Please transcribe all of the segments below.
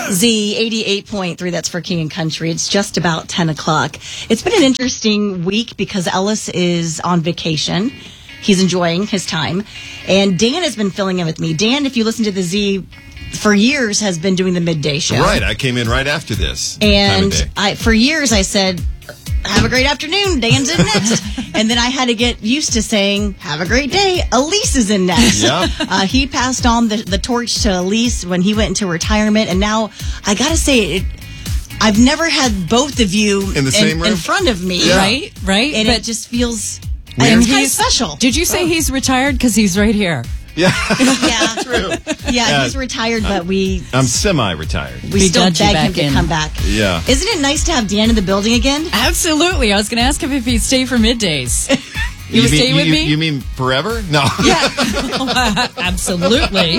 Z 88.3, that's for King and Country. It's just about 10 o'clock. It's been an interesting week because Ellis is on vacation. He's enjoying his time. And Dan has been filling in with me. Dan, if you listen to the Z, for years has been doing the midday show. Right, I came in right after this. And for years I said, have a great afternoon, Dan's in next. And then I had to get used to saying, have a great day, Elise is in next. Yep. He passed on the torch to Elise when he went into retirement. And now, I got to say, I've never had both of you in the same room? In front of me. Yeah. Right. And it just feels it's kind of special. Did you say he's retired? Because he's right here. Yeah. Yeah. True. Yeah, he's retired, but I'm semi-retired. we still beg him to come back. Yeah. Isn't it nice to have Dan in the building again? Absolutely. I was going to ask him if he'd stay for middays. You would stay with me? You mean forever? No. Yeah. Absolutely.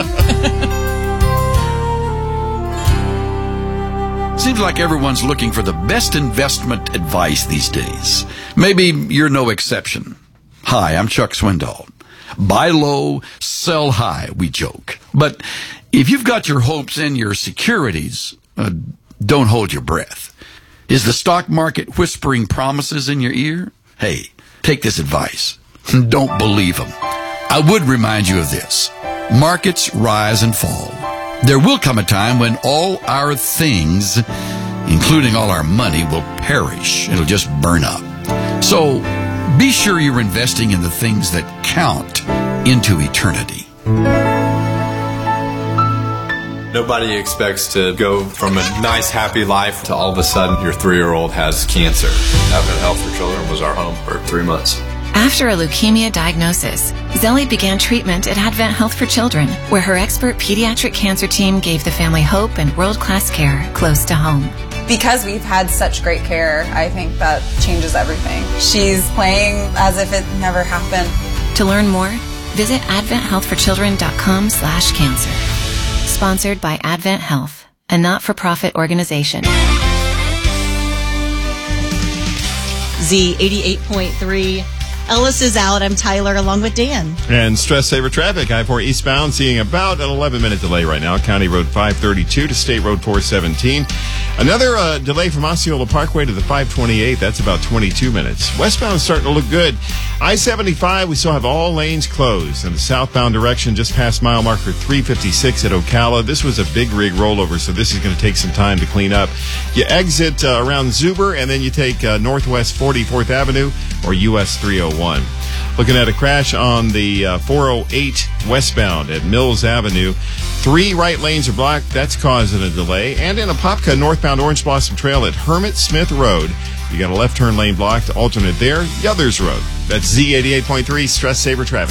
Seems like everyone's looking for the best investment advice these days. Maybe you're no exception. Hi, I'm Chuck Swindoll. Buy low, sell high, we joke. But if you've got your hopes in your securities, don't hold your breath. Is the stock market whispering promises in your ear? Hey, take this advice. Don't believe them. I would remind you of this. Markets rise and fall. There will come a time when all our things, including all our money, will perish. It'll just burn up. So be sure you're investing in the things that count into eternity. Nobody expects to go from a nice, happy life to all of a sudden your 3-year-old has cancer. Advent Health for Children was our home for 3 months. After a leukemia diagnosis, Zelly began treatment at Advent Health for Children, where her expert pediatric cancer team gave the family hope and world-class care close to home. Because we've had such great care, I think that changes everything. She's playing as if it never happened. To learn more, visit adventhealthforchildren.com/cancer. Sponsored by Advent Health, a not-for-profit organization. Z 88.3. Ellis is out. I'm Tyler, along with Dan. And stress saver traffic. I-4 eastbound, seeing about an 11-minute delay right now. County Road 532 to State Road 417. Another delay from Osceola Parkway to the 528. That's about 22 minutes. Westbound starting to look good. I-75, we still have all lanes closed. In the southbound direction, just past mile marker 356 at Ocala. This was a big rig rollover, so this is going to take some time to clean up. You exit around Zuber, and then you take Northwest 44th Avenue or US 301. Looking at a crash on the 408 westbound at Mills Avenue. 3 right lanes are blocked. That's causing a delay. And in Apopka, northbound Orange Blossom Trail at Hermit Smith Road. You got a left turn lane blocked. Alternate there, Yothers Road. That's Z88.3 stress saver traffic.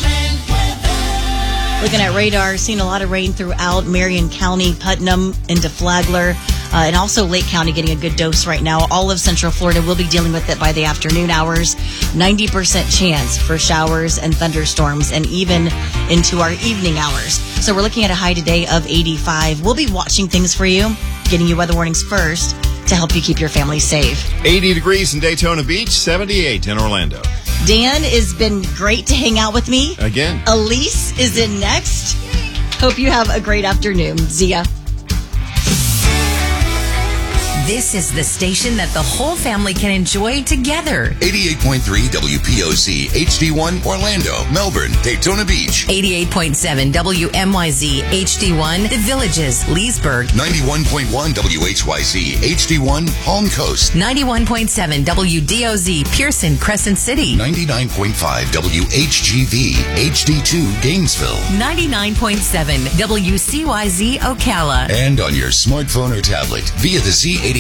Looking at radar, seeing a lot of rain throughout Marion County, Putnam into Flagler, and also Lake County getting a good dose right now. All of Central Florida will be dealing with it by the afternoon hours. 90% chance for showers and thunderstorms, and even into our evening hours. So we're looking at a high today of 85. We'll be watching things for you, getting you weather warnings first to help you keep your family safe. 80 degrees in Daytona Beach, 78 in Orlando. Dan has been great to hang out with me. Again. Elise is in next. Hope you have a great afternoon. Zia. This is the station that the whole family can enjoy together. 88.3 WPOC, HD1, Orlando, Melbourne, Daytona Beach. 88.7 WMYZ, HD1, The Villages, Leesburg. 91.1 WHYC, HD1, Palm Coast. 91.7 WDOZ, Pearson, Crescent City. 99.5 WHGV, HD2, Gainesville. 99.7 WCYZ, Ocala. And on your smartphone or tablet via the Z88